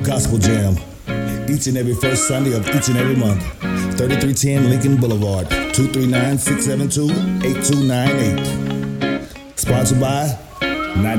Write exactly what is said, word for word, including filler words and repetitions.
Gospel Jam, each and every first Sunday of each and every month. thirty-three ten Lincoln Boulevard, two three nine, six seven two, eight two nine eight. Sponsored by